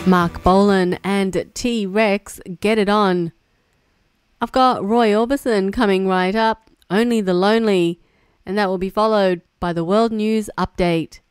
Mark Bolan and T-Rex, Get It On. I've got Roy Orbison coming right up, Only the Lonely, and that will be followed by the World News Update.